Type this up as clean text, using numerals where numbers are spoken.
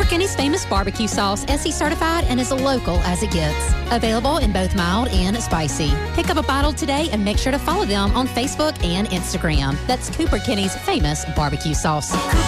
Kenny's famous barbecue sauce, SE certified, and as local as it gets. Available in both mild and spicy. Pick up a bottle today and make sure to follow them on Facebook and Instagram. That's Cooper Kenny's famous barbecue sauce.